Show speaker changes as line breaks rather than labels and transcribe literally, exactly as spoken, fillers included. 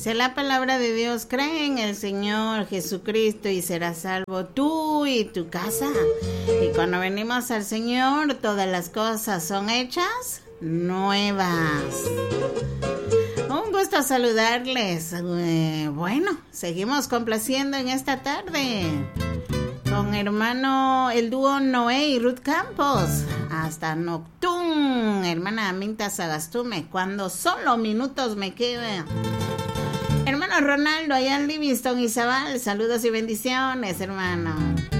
Dice la palabra de Dios, cree en el Señor Jesucristo y serás salvo tú y tu casa. Y cuando venimos al Señor, todas las cosas son hechas nuevas. Un gusto saludarles. Eh, bueno, seguimos complaciendo en esta tarde con hermano, el dúo Noé y Ruth Campos. Hasta Noctún, hermana Aminta Sagastume, cuando solo minutos me quedan. Hermano Ronaldo, allá en Livingston y Zabal, saludos y bendiciones, hermano.